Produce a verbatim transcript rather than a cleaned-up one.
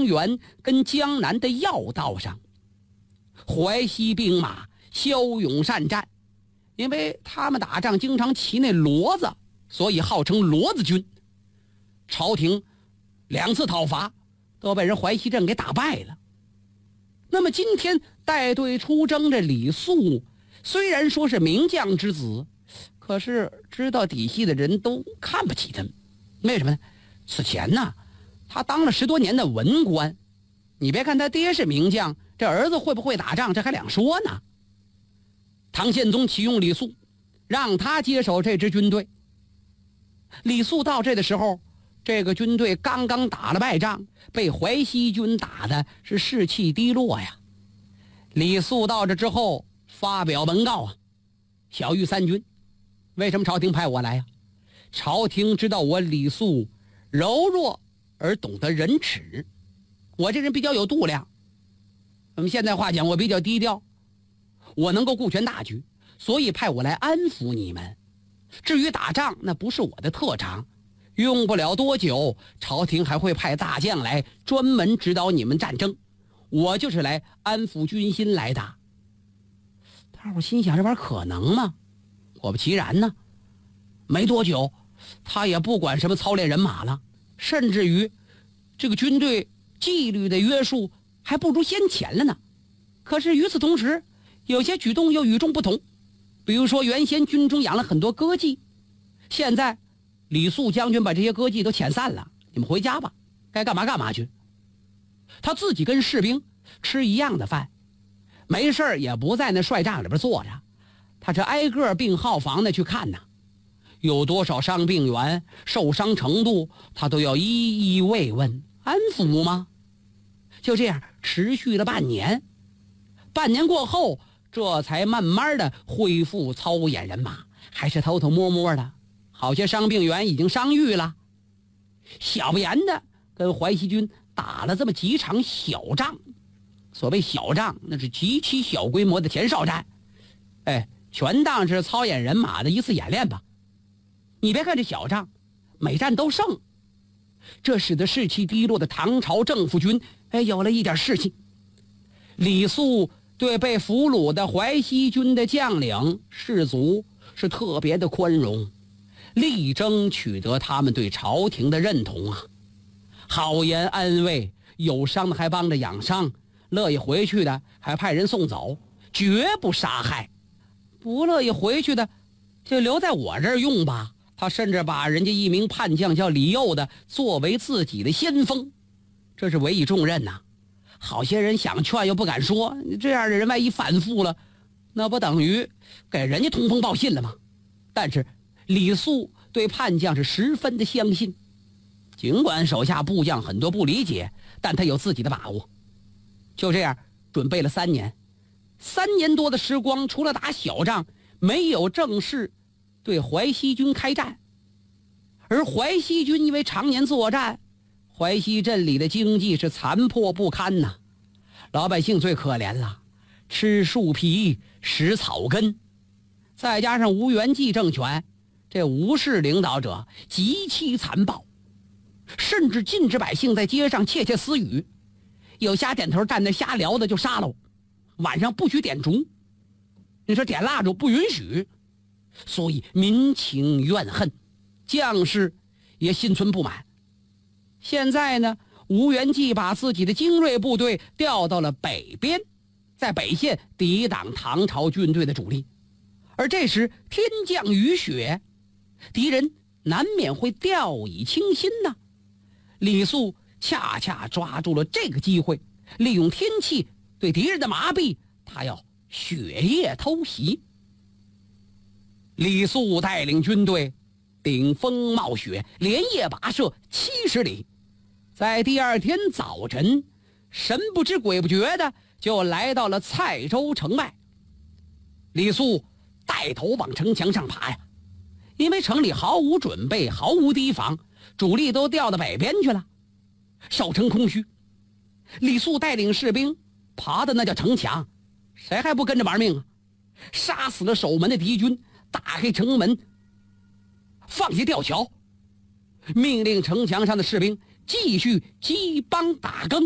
原跟江南的要道上，淮西兵马骁勇善战，因为他们打仗经常骑那骡子，所以号称骡子军。朝廷两次讨伐都被人淮西镇给打败了。那么今天带队出征的李肃，虽然说是名将之子，可是知道底细的人都看不起他。为什么呢？此前呢，他当了十多年的文官，你别看他爹是名将，这儿子会不会打仗，这还两说呢。唐宪宗启用李肃，让他接手这支军队。李肃到这的时候，这个军队刚刚打了败仗，被淮西军打的是士气低落呀。李肃到这之后发表文告啊，小玉三军，为什么朝廷派我来呀？朝廷知道我李肃柔弱而懂得仁耻，我这人比较有度量，我们现在话讲，我比较低调，我能够顾全大局，所以派我来安抚你们。至于打仗，那不是我的特长，用不了多久，朝廷还会派大将来专门指导你们战争，我就是来安抚军心来的。大伙心想，这玩意儿可能吗？果不其然呢，没多久他也不管什么操练人马了，甚至于这个军队纪律的约束还不如先前了呢。可是与此同时，有些举动又与众不同。比如说原先军中养了很多歌妓，现在李肃将军把这些歌妓都遣散了，你们回家吧，该干嘛干嘛去。他自己跟士兵吃一样的饭，没事也不在那帅帐里边坐着，他是挨个病号房的去看呐，有多少伤病员受伤程度，他都要一一慰问安抚吗？就这样持续了半年，半年过后，这才慢慢的恢复操演人马，还是偷偷摸摸的，好些伤病员已经伤愈了。小不言的跟淮西军打了这么几场小仗，所谓小仗，那是极其小规模的前哨战，哎，全当是操演人马的一次演练吧。你别看这小仗，每战都胜，这使得士气低落的唐朝政府军哎有了一点士气。李肃对被俘虏的淮西军的将领士卒是特别的宽容，力争取得他们对朝廷的认同啊，好言安慰，有伤的还帮着养伤，乐意回去的还派人送走，绝不杀害，不乐意回去的就留在我这儿用吧。他甚至把人家一名叛将叫李佑的作为自己的先锋，这是委以重任呐、啊。好些人想劝又不敢说，这样的人万一反复了，那不等于给人家通风报信了吗？但是李肃对叛将是十分的相信，尽管手下部将很多不理解，但他有自己的把握。就这样准备了三年，三年多的时光，除了打小仗，没有正式对淮西军开战。而淮西军因为常年作战，淮西镇里的经济是残破不堪呐、啊，老百姓最可怜了，吃树皮食草根，再加上吴元济政权，这吴氏领导者极其残暴，甚至禁止百姓在街上窃窃私语，有瞎点头站那瞎聊的就杀了，晚上不许点烛，你说点蜡烛不允许，所以民情怨恨，将士也心存不满。现在呢，吴元济把自己的精锐部队调到了北边，在北线抵挡唐朝军队的主力。而这时天降雨雪，敌人难免会掉以轻心呐、啊。李肃恰恰抓住了这个机会，利用天气对敌人的麻痹，他要雪夜偷袭。李肃带领军队顶风冒雪，连夜跋涉七十里，在第二天早晨，神不知鬼不觉的就来到了蔡州城外。李肃带头往城墙上爬呀，因为城里毫无准备，毫无提防，主力都调到北边去了，守城空虚。李肃带领士兵爬的那叫城墙，谁还不跟着玩命啊？杀死了守门的敌军，打开城门，放下吊桥，命令城墙上的士兵继续击帮打更。